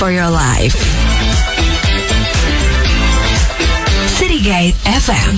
for your life. City Guide FM.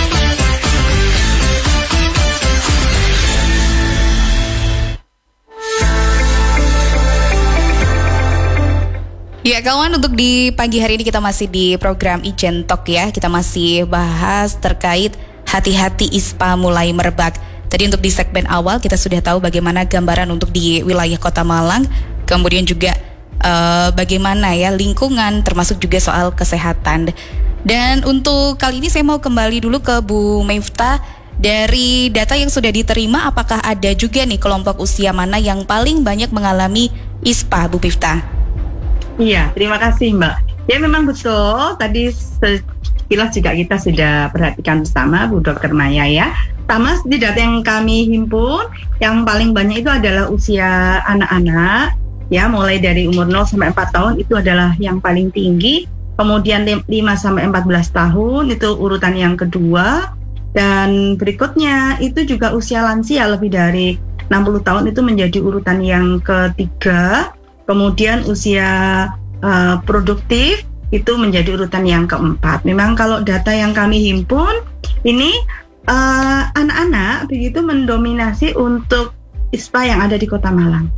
Ya kawan, untuk di pagi hari ini kita masih di program Ijen Talk ya. Kita masih bahas terkait hati-hati ISPA mulai merebak. Tadi untuk di segmen awal kita sudah tahu bagaimana gambaran untuk di wilayah Kota Malang. Kemudian juga bagaimana ya lingkungan, termasuk juga soal kesehatan. Dan untuk kali ini saya mau kembali dulu ke Bu Miftah. Dari data yang sudah diterima, apakah ada juga nih kelompok usia mana yang paling banyak mengalami ISPA, Bu Miftah? Iya, terima kasih Mbak. Ya memang betul, tadi sekilas juga kita sudah perhatikan bersama Bu Dr. Maya ya. Pertama di data yang kami himpun, yang paling banyak itu adalah usia anak-anak, ya mulai dari umur 0 sampai 4 tahun itu adalah yang paling tinggi. Kemudian 5 sampai 14 tahun itu urutan yang kedua. Dan berikutnya itu juga usia lansia lebih dari 60 tahun itu menjadi urutan yang ketiga. Kemudian usia produktif itu menjadi urutan yang keempat. Memang kalau data yang kami himpun ini anak-anak begitu mendominasi untuk ISPA yang ada di Kota Malang.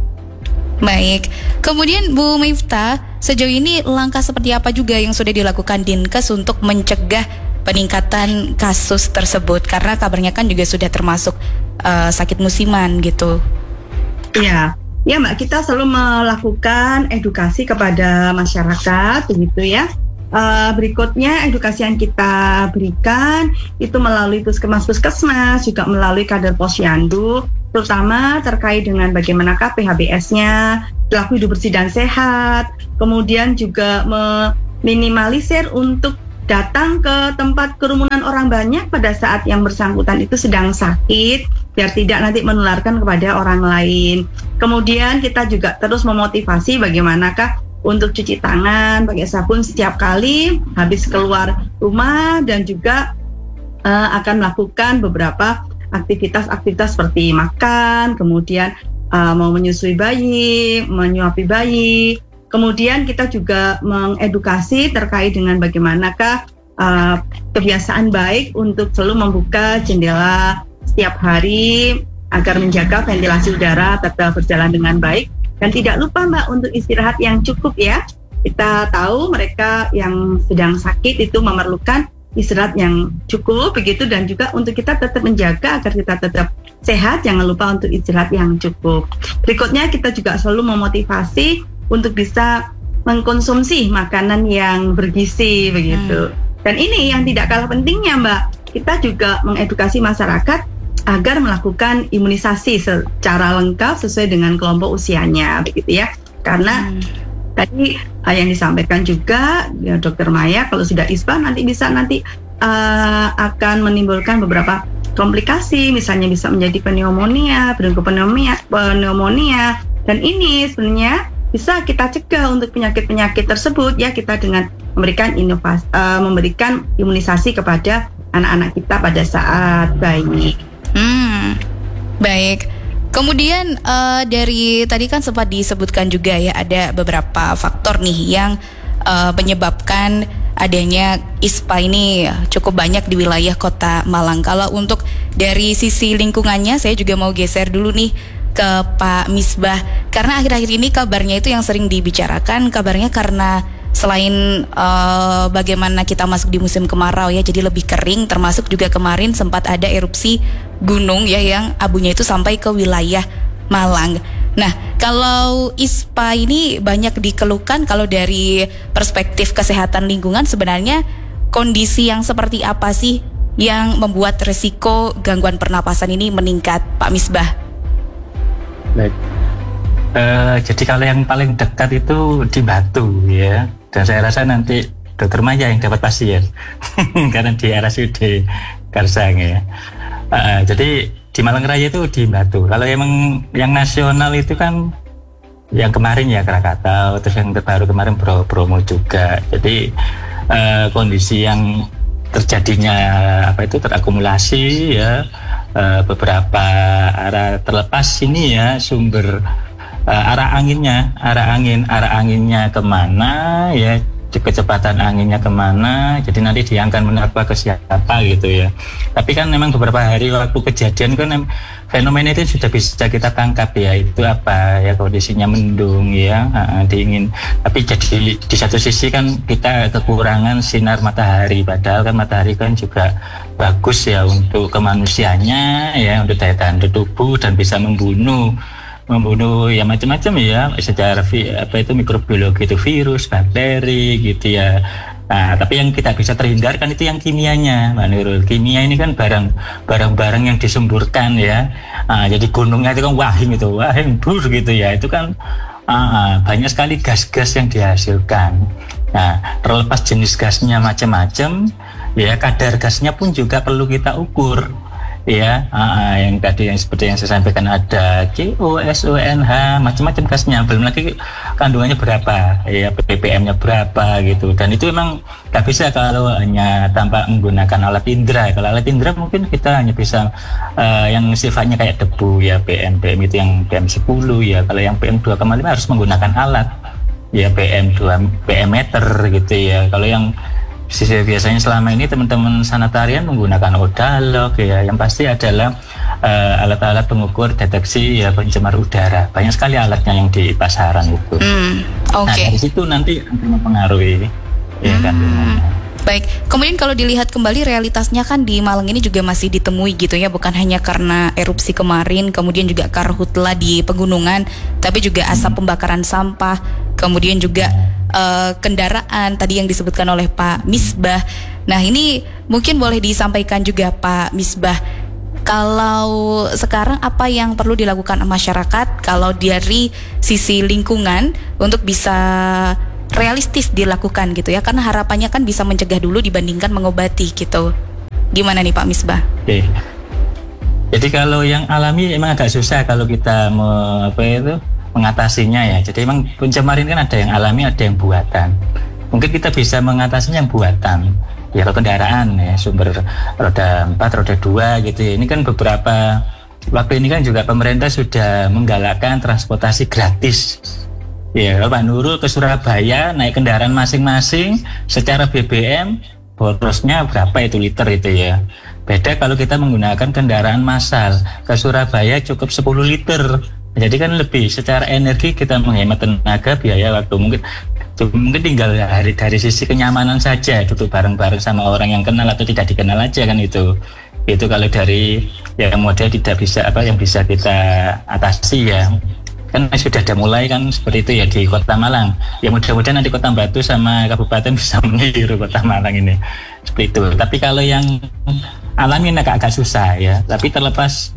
Baik, kemudian Bu Miftah, sejauh ini langkah seperti apa juga yang sudah dilakukan Dinkes untuk mencegah peningkatan kasus tersebut? Karena kabarnya kan juga sudah termasuk sakit musiman gitu. Iya. Ya Mbak, kita selalu melakukan edukasi kepada masyarakat begitu ya. Berikutnya edukasi yang kita berikan itu melalui puskesmas, juga melalui kader posyandu, terutama terkait dengan bagaimanakah PHBS-nya, perilaku hidup bersih dan sehat, kemudian juga meminimalisir untuk datang ke tempat kerumunan orang banyak pada saat yang bersangkutan itu sedang sakit, biar tidak nanti menularkan kepada orang lain. Kemudian kita juga terus memotivasi bagaimanakah untuk cuci tangan, pakai sabun setiap kali habis keluar rumah, dan juga akan melakukan beberapa aktivitas-aktivitas seperti makan, kemudian mau menyusui bayi, menyuapi bayi. Kemudian kita juga mengedukasi terkait dengan bagaimanakah kebiasaan baik untuk selalu membuka jendela setiap hari agar menjaga ventilasi udara tetap berjalan dengan baik. Dan tidak lupa Mbak untuk istirahat yang cukup ya. Kita tahu mereka yang sedang sakit itu memerlukan istirahat yang cukup begitu, dan juga untuk kita tetap menjaga agar kita tetap sehat, jangan lupa untuk istirahat yang cukup. Berikutnya kita juga selalu memotivasi untuk bisa mengkonsumsi makanan yang bergizi begitu. Dan ini yang tidak kalah pentingnya Mbak, kita juga mengedukasi masyarakat agar melakukan imunisasi secara lengkap sesuai dengan kelompok usianya begitu ya. Karena tadi yang disampaikan juga ya, Dr. Maya, kalau sudah ISPA nanti akan menimbulkan beberapa komplikasi, misalnya bisa menjadi pneumonia, pneumonia, dan ini sebenarnya bisa kita cegah untuk penyakit-penyakit tersebut ya, kita dengan memberikan imunisasi kepada anak-anak kita pada saat bayi. Baik. Kemudian dari tadi kan sempat disebutkan juga ya, ada beberapa faktor nih yang menyebabkan adanya ISPA ini cukup banyak di wilayah Kota Malang. Kalau untuk dari sisi lingkungannya, saya juga mau geser dulu nih ke Pak Misbah, karena akhir-akhir ini kabarnya itu yang sering dibicarakan, kabarnya karena selain bagaimana kita masuk di musim kemarau ya, jadi lebih kering, termasuk juga kemarin sempat ada erupsi gunung ya yang abunya itu sampai ke wilayah Malang. Nah, kalau ISPA ini banyak dikeluhkan, kalau dari perspektif kesehatan lingkungan sebenarnya kondisi yang seperti apa sih yang membuat resiko gangguan pernapasan ini meningkat, Pak Misbah? Baik. Jadi kalau yang paling dekat itu di Batu ya, dan saya rasa nanti Dr. Maya yang dapat pasien karena di RSUD Karsang ya. Jadi di Malang Raya itu di Batu. Kalau emang yang nasional itu kan yang kemarin ya Krakatau, terus yang terbaru kemarin Bromo juga. Jadi kondisi yang terjadinya terakumulasi ya, beberapa arah terlepas ini ya sumber arah anginnya kemana ya, kecepatan anginnya kemana, jadi nanti dia akan menabrak ke siapa gitu ya. Tapi kan memang beberapa hari waktu kejadian kan fenomena itu sudah bisa kita tangkap ya, itu apa ya, kondisinya mendung ya, dingin. Tapi jadi di satu sisi kan kita kekurangan sinar matahari, padahal kan matahari kan juga bagus ya untuk kemanusiaannya ya, untuk daya tahan tubuh dan bisa membunuh ya macam-macam ya, secara mikrobiologi itu virus, bakteri gitu ya. Nah, tapi yang tidak bisa terhindarkan itu yang kimianya, Mbak Nurul. Kimia ini kan barang-barang yang disemburkan ya. Jadi gunungnya itu kan wahing bur gitu ya. Itu kan banyak sekali gas-gas yang dihasilkan. Nah, terlepas jenis gasnya macam-macam, ya kadar gasnya pun juga perlu kita ukur. Ya, yang tadi yang seperti yang saya sampaikan ada CO, SONH, macam-macam gasnya, belum lagi kandungannya berapa, ya ppm-nya berapa gitu. Dan itu memang nggak bisa kalau hanya tanpa menggunakan alat indera. Kalau alat indera mungkin kita hanya bisa yang sifatnya kayak debu ya, PM itu yang PM10 ya. Kalau yang PM2,5 harus menggunakan alat ya, PM meter gitu ya. Kalau yang biasanya selama ini teman-teman sanitarian menggunakan odalog ya, yang pasti adalah alat-alat pengukur deteksi ya pencemar udara. Banyak sekali alatnya yang di pasaran itu. Nah dari situ nanti mempengaruhi ya kandungannya. Baik, kemudian kalau dilihat kembali realitasnya kan di Malang ini juga masih ditemui gitu ya, bukan hanya karena erupsi kemarin, kemudian juga karhutla di pegunungan, tapi juga asap pembakaran sampah, kemudian juga kendaraan tadi yang disebutkan oleh Pak Misbah. Nah ini mungkin boleh disampaikan juga Pak Misbah, kalau sekarang apa yang perlu dilakukan masyarakat kalau dari sisi lingkungan untuk bisa realistis dilakukan gitu ya, karena harapannya kan bisa mencegah dulu dibandingkan mengobati gitu. Gimana nih Pak Misbah? Oke. Jadi kalau yang alami emang agak susah kalau kita mengatasinya ya. Jadi memang pencemaran kan ada yang alami, ada yang buatan. Mungkin kita bisa mengatasinya yang buatan. Ya kalau kendaraan ya, sumber roda 4, roda 2 gitu ya. Ini kan beberapa waktu ini kan juga pemerintah sudah menggalakkan transportasi gratis. Ya, Pak Nurul ke Surabaya naik kendaraan masing-masing secara BBM borosnya berapa itu liter itu ya. Beda kalau kita menggunakan kendaraan massal ke Surabaya cukup 10 liter. Jadi kan lebih secara energi kita menghemat tenaga, biaya waktu. Mungkin tinggal dari sisi kenyamanan saja duduk bareng-bareng sama orang yang kenal atau tidak dikenal aja kan itu. Itu kalau dari yang model tidak bisa yang bisa kita atasi ya. Kan sudah ada mulai kan seperti itu ya di Kota Malang. Ya mudah-mudahan nanti Kota Batu sama Kabupaten bisa meniru Kota Malang ini. Seperti itu. Tapi kalau yang alami agak susah ya. Tapi terlepas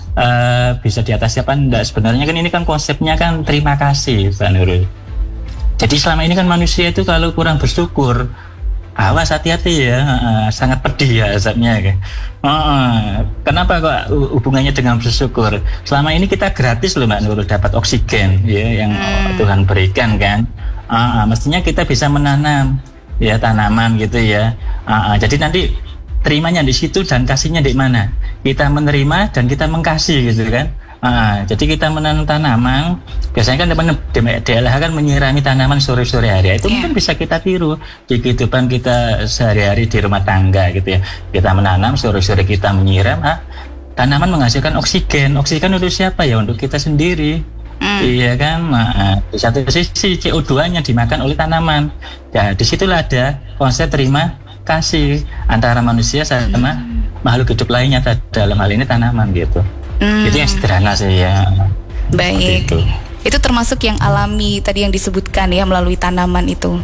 bisa diatasi apa enggak, sebenarnya kan ini kan konsepnya kan terima kasih Pak Nurul. Jadi selama ini kan manusia itu kalau kurang bersyukur, awas hati-hati ya, sangat pedih ya asapnya kan. Kenapa kok hubungannya dengan bersyukur? Selama ini kita gratis loh Mbak Nurul dapat oksigen ya yang Tuhan berikan kan. Mestinya kita bisa menanam ya tanaman gitu ya. Jadi nanti terimanya di situ dan kasihnya di mana? Kita menerima dan kita mengkasih gitu kan. Jadi kita menanam tanaman, biasanya kan DLH kan menyirami tanaman sore-sore hari. Itu mungkin bisa kita tiru di kehidupan kita sehari-hari di rumah tangga gitu ya. Kita menanam, sore-sore kita menyiram, tanaman menghasilkan oksigen. Oksigen untuk siapa ya? Untuk kita sendiri. Iya kan. Di satu sisi CO2-nya dimakan oleh tanaman. Ya, disitulah ada konsep terima kasih antara manusia sama makhluk hidup lainnya, dalam hal ini tanaman gitu. Itu yang sederhana sih ya. Baik. Itu termasuk yang alami tadi yang disebutkan ya, melalui tanaman itu.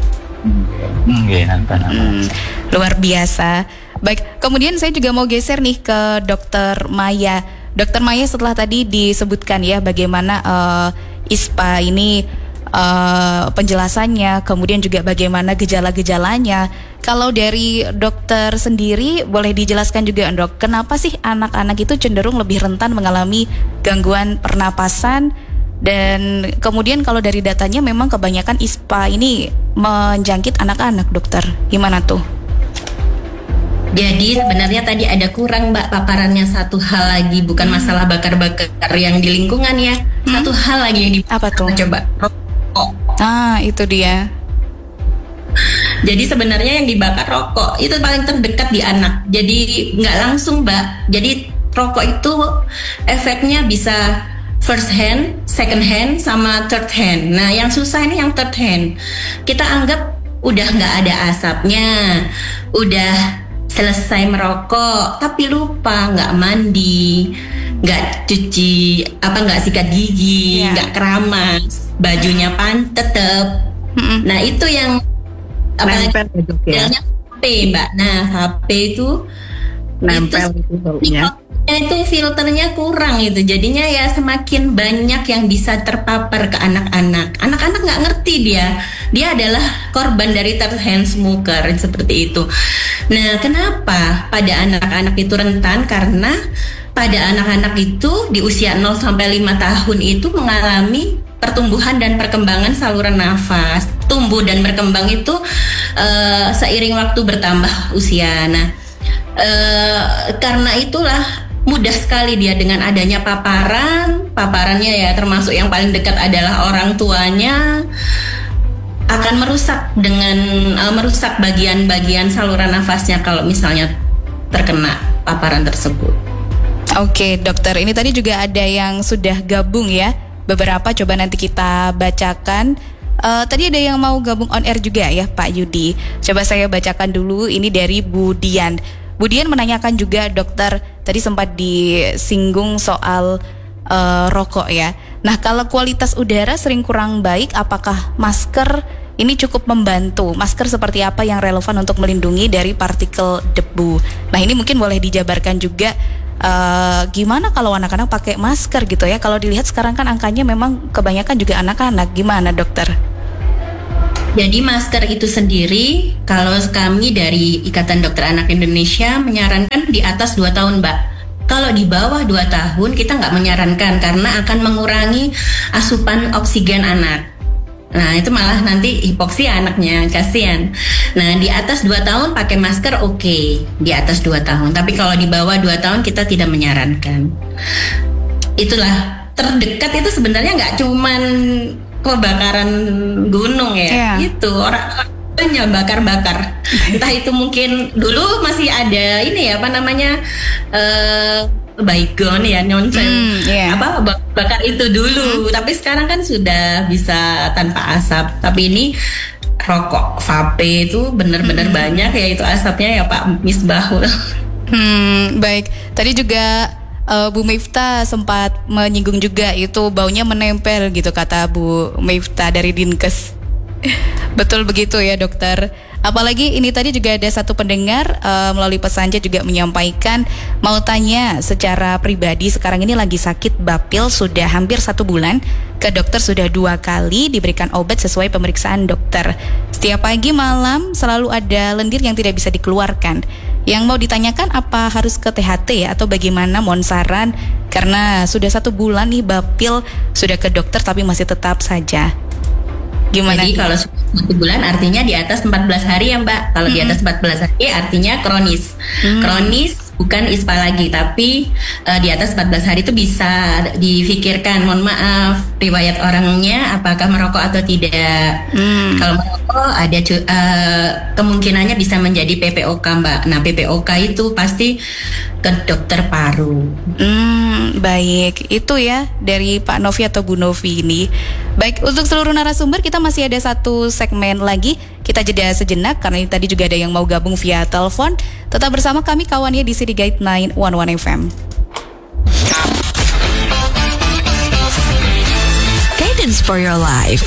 Tanaman. Luar biasa. Baik, kemudian saya juga mau geser nih ke Dokter Maya. Dokter Maya, setelah tadi disebutkan ya bagaimana ISPA ini penjelasannya, kemudian juga bagaimana gejala-gejalanya. Kalau dari dokter sendiri boleh dijelaskan juga Dok, kenapa sih anak-anak itu cenderung lebih rentan mengalami gangguan pernapasan, dan kemudian kalau dari datanya memang kebanyakan ISPA ini menjangkit anak-anak, dokter. Gimana tuh? Jadi sebenarnya tadi ada kurang Mbak paparannya satu hal lagi, bukan masalah bakar-bakar yang di lingkungan ya. Satu hal lagi yang Apa tuh? coba rokok. Itu dia. Jadi sebenarnya yang dibakar rokok itu paling terdekat di anak. Jadi nggak langsung, Mbak. Jadi rokok itu efeknya bisa first hand, second hand, sama third hand. Nah, yang susah ini yang third hand. Kita anggap udah nggak ada asapnya, udah selesai merokok, tapi lupa nggak mandi, nggak cuci, nggak sikat gigi, nggak keramas, bajunya tetep. Nah, itu yang nempel ya, HP, Mbak. Nah, HP itu nempel itu filternya kurang itu, jadinya ya semakin banyak yang bisa terpapar ke anak-anak. Anak-anak nggak ngerti dia adalah korban dari third hand smoker seperti itu. Nah, kenapa pada anak-anak itu rentan? Karena pada anak-anak itu di usia 0 sampai 5 tahun itu mengalami pertumbuhan dan perkembangan saluran nafas. Tumbuh dan berkembang itu seiring waktu bertambah usia. Nah, karena itulah mudah sekali dia dengan adanya paparannya ya, termasuk yang paling dekat adalah orang tuanya, akan merusak bagian-bagian saluran nafasnya kalau misalnya terkena paparan tersebut. Oke, dokter, ini tadi juga ada yang sudah gabung ya. Beberapa coba nanti kita bacakan. Tadi ada yang mau gabung on air juga ya, Pak Yudi. Coba saya bacakan dulu, ini dari Bu Dian. Bu Dian menanyakan juga, dokter, tadi sempat disinggung soal rokok ya. Nah, kalau kualitas udara sering kurang baik, apakah masker ini cukup membantu? Masker seperti apa yang relevan untuk melindungi dari partikel debu? Nah, ini mungkin boleh dijabarkan juga. Gimana kalau anak-anak pakai masker gitu ya? Kalau dilihat sekarang kan angkanya memang kebanyakan juga anak-anak. Gimana, dokter? Jadi masker itu sendiri, kalau kami dari Ikatan Dokter Anak Indonesia menyarankan di atas 2 tahun, Mbak. Kalau di bawah 2 tahun kita nggak menyarankan karena akan mengurangi asupan oksigen anak. Nah, itu malah nanti hipoksia anaknya, kasihan. Nah, di atas 2 tahun pakai masker oke, di atas 2 tahun. Tapi kalau di bawah 2 tahun kita tidak menyarankan. Itulah, terdekat itu sebenarnya nggak cuman kebakaran gunung ya. Itu orang-orangnya bakar-bakar. Entah itu mungkin dulu masih ada ini ya, baygon ya, nonsens bakar itu dulu, tapi sekarang kan sudah bisa tanpa asap. Tapi ini rokok vape itu benar-benar banyak ya itu asapnya ya, Pak Misbahul. Baik, tadi juga Bu Miftah sempat menyinggung juga itu baunya menempel gitu, kata Bu Miftah dari Dinkes. Betul begitu ya, dokter. Apalagi ini tadi juga ada satu pendengar melalui pesan chat juga menyampaikan mau tanya secara pribadi, sekarang ini lagi sakit bapil sudah hampir 1 bulan, ke dokter sudah 2 kali diberikan obat sesuai pemeriksaan dokter. Setiap pagi malam selalu ada lendir yang tidak bisa dikeluarkan. Yang mau ditanyakan apa harus ke THT atau bagaimana, mohon saran, karena sudah 1 bulan nih bapil, sudah ke dokter tapi masih tetap saja. Gimana? Jadi kalau 1 bulan artinya di atas 14 hari ya, Mbak. Kalau di atas 14 hari artinya kronis. Kronis bukan ISPA lagi, tapi di atas 14 hari itu bisa difikirkan, mohon maaf, riwayat orangnya apakah merokok atau tidak. Kalau merokok ada kemungkinannya bisa menjadi PPOK, Mbak. Nah, PPOK itu pasti ke dokter paru. Baik, itu ya dari Pak Novi atau Bu Novi ini. Baik, untuk seluruh narasumber kita masih ada 1 segmen lagi. Kita jeda sejenak karena ini tadi juga ada yang mau gabung via telepon. Tetap bersama kami kawannya di City Guide 911 FM. Guidance for your life.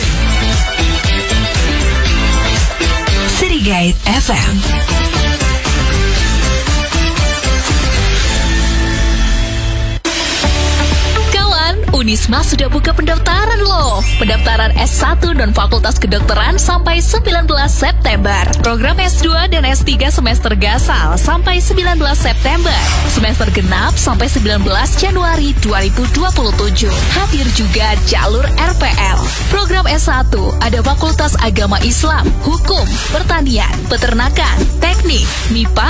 City Guide FM. Unisma sudah buka pendaftaran loh. Pendaftaran S1 dan Fakultas Kedokteran sampai 19 September. Program S2 dan S3 semester gasal sampai 19 September. Semester genap sampai 19 Januari 2027. Hadir juga jalur RPL. Program S1 ada Fakultas Agama Islam, Hukum, Pertanian, Peternakan, Teknik, MIPA,